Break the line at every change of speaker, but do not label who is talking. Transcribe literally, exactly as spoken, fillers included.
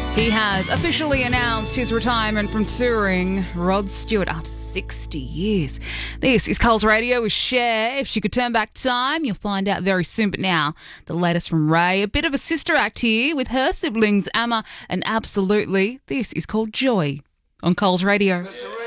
He has officially announced his retirement from touring. Rod Stewart, after sixty years. This is Coles Radio with Cher. If she could turn back time, you'll find out very soon. But now, the latest from Ray. A bit of a sister act here with her siblings, Amma and Absolutely. This is called Joy on Coles Radio.